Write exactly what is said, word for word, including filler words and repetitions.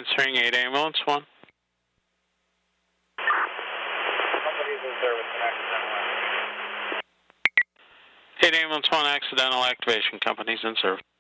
Answering eight Ambulance one. Company's in service and accidental. eight Ambulance one, accidental activation. Company's in service.